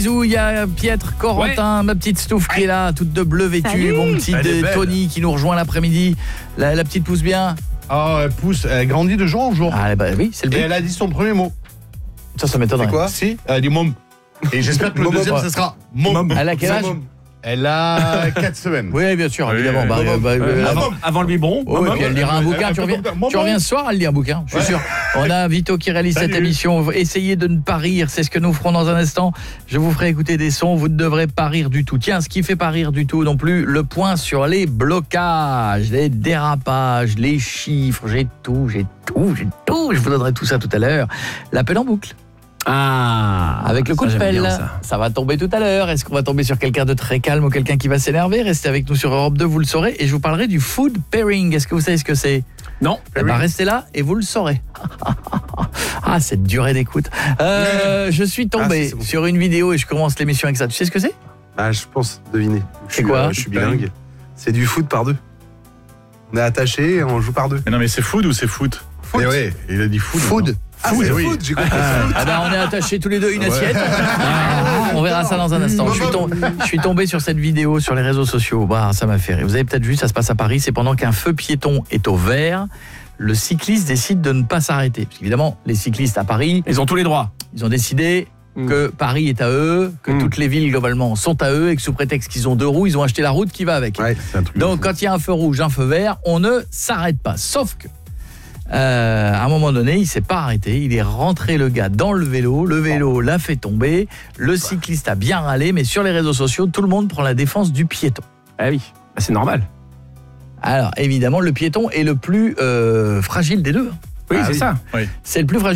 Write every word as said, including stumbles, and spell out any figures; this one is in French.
Bisous, il y a Pietre, Corentin, ouais. ma petite Stouff qui est là, toute de bleu vêtue, Salut. Mon petit Tony qui nous rejoint l'après-midi. La, la petite pousse bien. Ah, oh, elle pousse, elle grandit de jour en jour. Ah bah oui, c'est le but. Et elle a dit son premier mot. Ça, ça m'étonnerait. C'est quoi? Si, elle a dit mom. Et j'espère que le deuxième, ça sera mom. Elle a quel âge? Elle a quatre semaines. Oui, bien sûr, évidemment. Bah, bah, bah, euh, avant, avant le biberon. Oh, et puis elle lira un bouquin. Tu reviens, tu reviens ce soir, elle lit un bouquin, je suis ouais. sûr. On a Vito qui réalise Salut. Cette émission. Essayez de ne pas rire, c'est ce que nous ferons dans un instant. Je vous ferai écouter des sons, vous ne devrez pas rire du tout. Tiens, ce qui fait pas rire du tout non plus, le point sur les blocages, les dérapages, les chiffres. J'ai tout, j'ai tout, j'ai tout. Je vous donnerai tout ça tout à l'heure. L'appel en boucle. Ah, avec le coup ça, de pelle, ça. ça va tomber tout à l'heure. Est-ce qu'on va tomber sur quelqu'un de très calme ou quelqu'un qui va s'énerver? Restez avec nous sur Europe deux, vous le saurez. Et je vous parlerai du food pairing. Est-ce que vous savez ce que c'est? Non. Eh ben, restez là et vous le saurez. Ah, cette durée d'écoute. Euh, je suis tombé ah, bon. sur une vidéo et je commence l'émission avec ça. Tu sais ce que c'est? Ah, je pense deviner. C'est quoi? euh, Je suis bilingue. C'est du foot par deux. On est attaché et on joue par deux. Mais non, mais c'est food ou c'est foot? Foot. Ouais, il a dit food. Food. Ah, food, c'est oui. foot, j'ai compris. Ah ben on est attachés tous les deux une assiette. Ah, on verra ça dans un instant. Je suis, tombé, je suis tombé sur cette vidéo sur les réseaux sociaux. Bah, ça m'a fait rire. Vous avez peut-être vu, ça se passe à Paris. C'est pendant qu'un feu piéton est au vert, le cycliste décide de ne pas s'arrêter. Parce qu'évidemment, les cyclistes à Paris, ils ont tous les droits. Ils ont décidé que Paris est à eux, que mmh. toutes les villes globalement sont à eux et que sous prétexte qu'ils ont deux roues, ils ont acheté la route qui va avec. Ouais, donc quand il y a un feu rouge, un feu vert, on ne s'arrête pas. Sauf que Euh, à un moment donné, il s'est pas arrêté, il est rentré le gars dans le vélo, le vélo l'a fait tomber, le cycliste a bien râlé, mais sur les réseaux sociaux, tout le monde prend la défense du piéton. Ah oui, c'est normal. Alors, évidemment, le piéton est le plus euh, fragile des deux. Oui, ah, c'est oui. ça. Oui. C'est le plus fragile.